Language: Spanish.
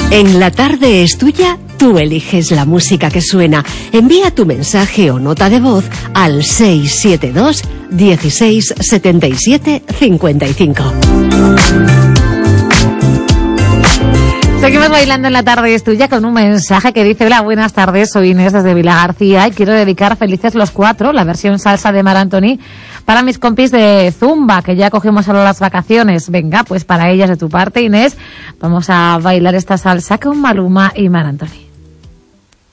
En La Tarde es Tuya, tú eliges la música que suena. Envía tu mensaje o nota de voz al 672 16 77 55. Seguimos bailando en La Tarde es Tuya con un mensaje que dice: hola, buenas tardes, soy Inés desde Vila García y quiero dedicar Felices los Cuatro, la versión salsa de Mar Antoni, para mis compis de Zumba, que ya cogimos solo las vacaciones. Venga, pues para ellas de tu parte, Inés, vamos a bailar esta salsa con Maluma y Mar Antoni.